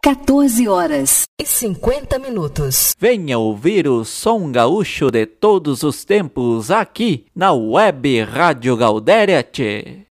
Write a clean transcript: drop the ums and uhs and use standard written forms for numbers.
14h50. Venha ouvir o som gaúcho de todos os tempos aqui na Web Rádio Gaudéria, tchê.